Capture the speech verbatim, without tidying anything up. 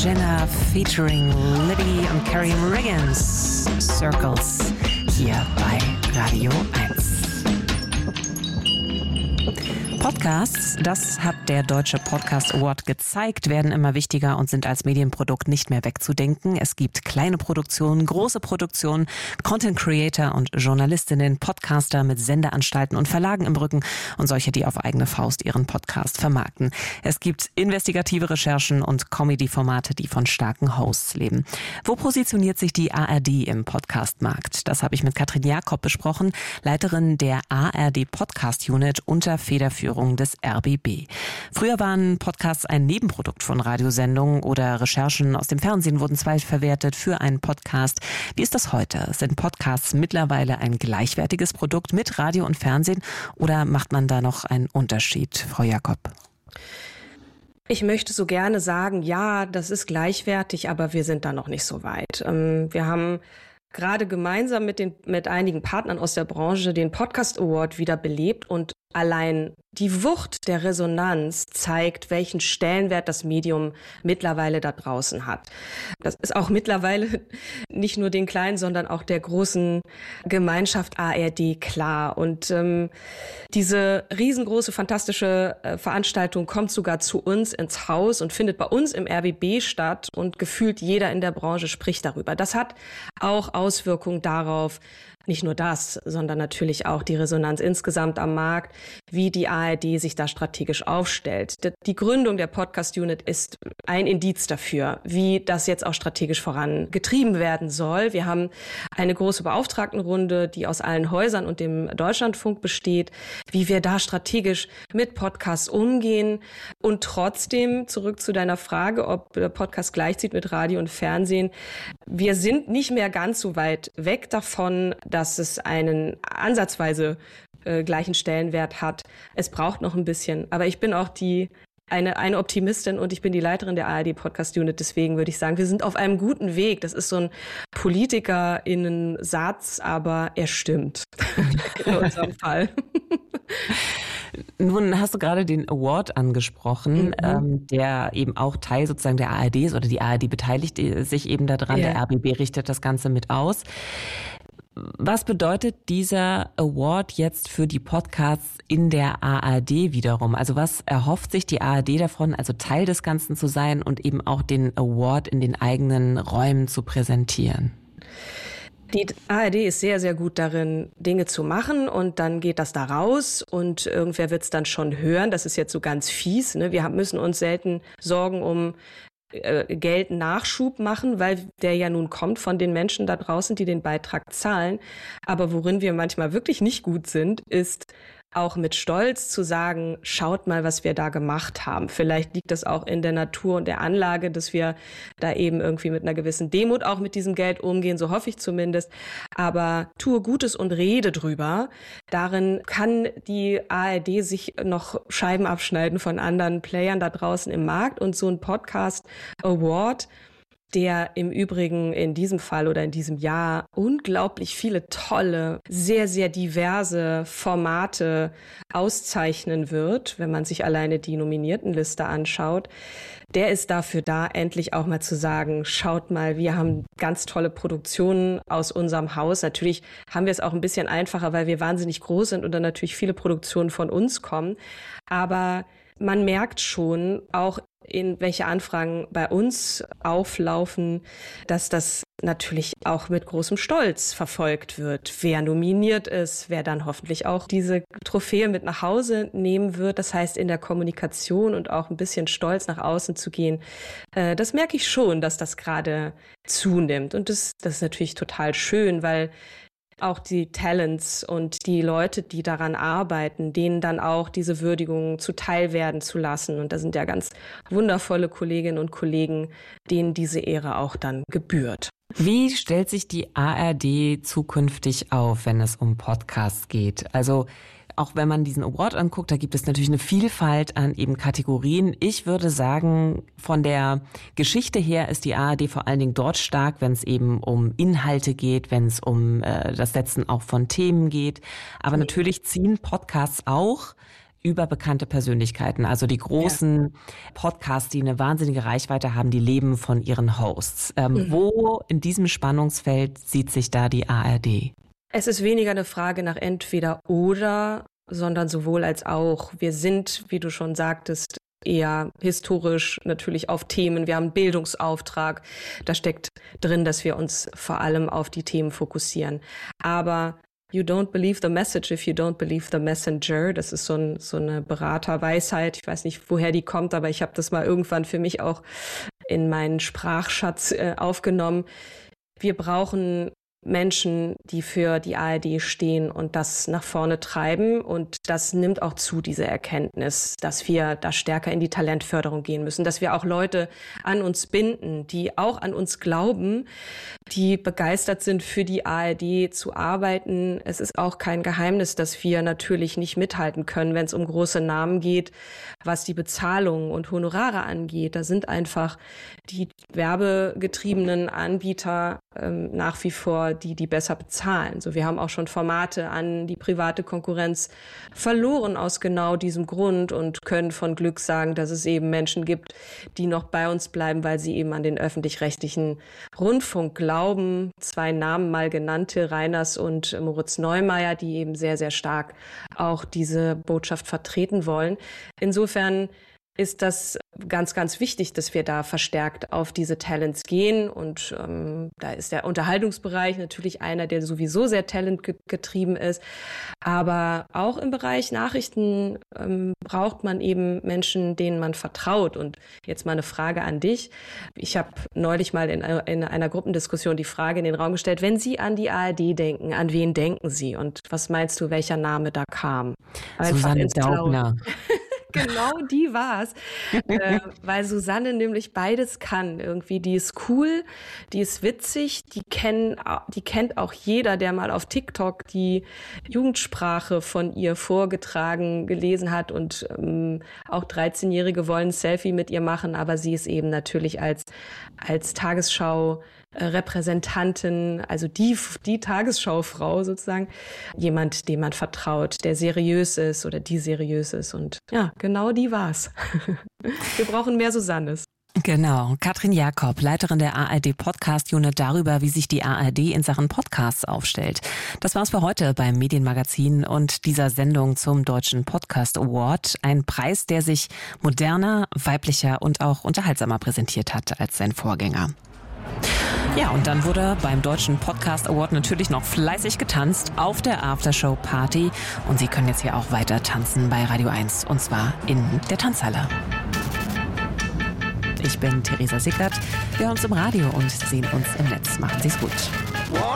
Jenna featuring Libby und Carrie Riggins. Circles hier bei Radio eins. Podcasts, das hat der Deutsche Podcast Award gezeigt, werden immer wichtiger und sind als Medienprodukt nicht mehr wegzudenken. Es gibt kleine Produktionen, große Produktionen, Content Creator und Journalistinnen, Podcaster mit Sendeanstalten und Verlagen im Rücken und solche, die auf eigene Faust ihren Podcast vermarkten. Es gibt investigative Recherchen und Comedy-Formate, die von starken Hosts leben. Wo positioniert sich die A R D im Podcastmarkt? Das habe ich mit Katrin Jakob besprochen, Leiterin der A R D Podcast Unit unter Federführung des R B B. Früher waren Podcasts ein Nebenprodukt von Radiosendungen oder Recherchen aus dem Fernsehen wurden zweitverwertet für einen Podcast. Wie ist das heute? Sind Podcasts mittlerweile ein gleichwertiges Produkt mit Radio und Fernsehen oder macht man da noch einen Unterschied, Frau Jakob? Ich möchte so gerne sagen, ja, das ist gleichwertig, aber wir sind da noch nicht so weit. Wir haben gerade gemeinsam mit den mit einigen Partnern aus der Branche den Podcast Award wieder belebt und allein die Wucht der Resonanz zeigt, welchen Stellenwert das Medium mittlerweile da draußen hat. Das ist auch mittlerweile nicht nur den kleinen, sondern auch der großen Gemeinschaft A R D klar. Und ähm, diese riesengroße, fantastische äh, Veranstaltung kommt sogar zu uns ins Haus und findet bei uns im R B B statt und gefühlt jeder in der Branche spricht darüber. Das hat auch Auswirkungen darauf, nicht nur das, sondern natürlich auch die Resonanz insgesamt am Markt, wie die A R D sich da strategisch aufstellt. Die Gründung der Podcast Unit ist ein Indiz dafür, wie das jetzt auch strategisch vorangetrieben werden soll. Wir haben eine große Beauftragtenrunde, die aus allen Häusern und dem Deutschlandfunk besteht, wie wir da strategisch mit Podcasts umgehen und trotzdem zurück zu deiner Frage, ob der Podcast gleichzieht mit Radio und Fernsehen. Wir sind nicht mehr ganz so weit weg davon, dass es einen ansatzweise äh, gleichen Stellenwert hat. Es braucht noch ein bisschen, aber ich bin auch die eine eine Optimistin und ich bin die Leiterin der A R D Podcast Unit, deswegen würde ich sagen, wir sind auf einem guten Weg. Das ist so ein PolitikerInnen-Satz, aber er stimmt in unserem Fall. Nun hast du gerade den Award angesprochen, mhm. ähm, der eben auch Teil sozusagen der A R D ist oder die A R D beteiligt sich eben daran. Ja. Der R B B richtet das Ganze mit aus. Was bedeutet dieser Award jetzt für die Podcasts in der A R D wiederum? Also was erhofft sich die A R D davon, also Teil des Ganzen zu sein und eben auch den Award in den eigenen Räumen zu präsentieren? Die A R D ist sehr, sehr gut darin, Dinge zu machen und dann geht das da raus und irgendwer wird es dann schon hören. Das ist jetzt so ganz fies, ne? Wir müssen uns selten Sorgen um Geld Nachschub machen, weil der ja nun kommt von den Menschen da draußen, die den Beitrag zahlen. Aber worin wir manchmal wirklich nicht gut sind, ist auch mit Stolz zu sagen, schaut mal, was wir da gemacht haben. Vielleicht liegt das auch in der Natur und der Anlage, dass wir da eben irgendwie mit einer gewissen Demut auch mit diesem Geld umgehen, so hoffe ich zumindest. Aber tue Gutes und rede drüber. Darin kann die A R D sich noch Scheiben abschneiden von anderen Playern da draußen im Markt und so ein Podcast Award, der im Übrigen in diesem Fall oder in diesem Jahr unglaublich viele tolle, sehr, sehr diverse Formate auszeichnen wird, wenn man sich alleine die Nominiertenliste anschaut. Der ist dafür da, endlich auch mal zu sagen, schaut mal, wir haben ganz tolle Produktionen aus unserem Haus. Natürlich haben wir es auch ein bisschen einfacher, weil wir wahnsinnig groß sind und dann natürlich viele Produktionen von uns kommen. Aber man merkt schon, auch in welche Anfragen bei uns auflaufen, dass das natürlich auch mit großem Stolz verfolgt wird. Wer nominiert ist, wer dann hoffentlich auch diese Trophäe mit nach Hause nehmen wird. Das heißt, in der Kommunikation und auch ein bisschen stolz nach außen zu gehen, äh, das merke ich schon, dass das gerade zunimmt. Und das, das ist natürlich total schön, weil auch die Talents und die Leute, die daran arbeiten, denen dann auch diese Würdigung zuteil werden zu lassen. Und da sind ja ganz wundervolle Kolleginnen und Kollegen, denen diese Ehre auch dann gebührt. Wie stellt sich die A R D zukünftig auf, wenn es um Podcasts geht? Also auch wenn man diesen Award anguckt, da gibt es natürlich eine Vielfalt an eben Kategorien. Ich würde sagen, von der Geschichte her ist die A R D vor allen Dingen dort stark, wenn es eben um Inhalte geht, wenn es um äh, das Setzen auch von Themen geht. Aber natürlich ziehen Podcasts auch über bekannte Persönlichkeiten. Also die großen ja. Podcasts, die eine wahnsinnige Reichweite haben, die leben von ihren Hosts. Ähm, mhm. Wo in diesem Spannungsfeld sieht sich da die A R D? Es ist weniger eine Frage nach entweder oder, sondern sowohl als auch. Wir sind, wie du schon sagtest, eher historisch natürlich auf Themen. Wir haben einen Bildungsauftrag. Da steckt drin, dass wir uns vor allem auf die Themen fokussieren. Aber you don't believe the message if you don't believe the messenger. Das ist so, ein, so eine Beraterweisheit. Ich weiß nicht, woher die kommt, aber ich habe das mal irgendwann für mich auch in meinen Sprachschatz äh, aufgenommen. Wir brauchen Menschen, die für die A R D stehen und das nach vorne treiben. Und das nimmt auch zu, diese Erkenntnis, dass wir da stärker in die Talentförderung gehen müssen, dass wir auch Leute an uns binden, die auch an uns glauben, die begeistert sind, für die A R D zu arbeiten. Es ist auch kein Geheimnis, dass wir natürlich nicht mithalten können, wenn es um große Namen geht, was die Bezahlung und Honorare angeht. Da sind einfach die werbegetriebenen Anbieter ähm, nach wie vor die, die besser bezahlen. So, wir haben auch schon Formate an die private Konkurrenz verloren aus genau diesem Grund und können von Glück sagen, dass es eben Menschen gibt, die noch bei uns bleiben, weil sie eben an den öffentlich-rechtlichen Rundfunk glauben. Zwei Namen mal genannte, Reiners und Moritz Neumeier, die eben sehr, sehr stark auch diese Botschaft vertreten wollen. Insofern ist das ganz, ganz wichtig, dass wir da verstärkt auf diese Talents gehen. Und ähm, da ist der Unterhaltungsbereich natürlich einer, der sowieso sehr talentgetrieben ist. Aber auch im Bereich Nachrichten ähm, braucht man eben Menschen, denen man vertraut. Und jetzt mal eine Frage an dich. Ich habe neulich mal in, in einer Gruppendiskussion die Frage in den Raum gestellt, wenn Sie an die A R D denken, an wen denken Sie? Und was meinst du, welcher Name da kam? Einfach Susanne Daubner. Genau, die war's. äh, weil Susanne nämlich beides kann. Irgendwie, die ist cool, die ist witzig, die kennen, die kennt auch jeder, der mal auf TikTok die Jugendsprache von ihr vorgetragen, gelesen hat. Und ähm, auch dreizehnjährige wollen ein Selfie mit ihr machen, aber sie ist eben natürlich als, als Tagesschau Repräsentantin, also die, die Tagesschaufrau sozusagen, jemand, dem man vertraut, der seriös ist oder die seriös ist. Und ja, genau die war's. Wir brauchen mehr Susannes. Genau. Katrin Jakob, Leiterin der A R D Podcast Unit, darüber, wie sich die A R D in Sachen Podcasts aufstellt. Das war's für heute beim Medienmagazin und dieser Sendung zum Deutschen Podcast Award. Ein Preis, der sich moderner, weiblicher und auch unterhaltsamer präsentiert hat als sein Vorgänger. Ja, und dann wurde beim Deutschen Podcast Award natürlich noch fleißig getanzt auf der Aftershow-Party. Und Sie können jetzt hier auch weiter tanzen bei Radio eins, und zwar in der Tanzhalle. Ich bin Theresa Sickert. Wir hören uns im Radio und sehen uns im Netz. Machen Sie's gut.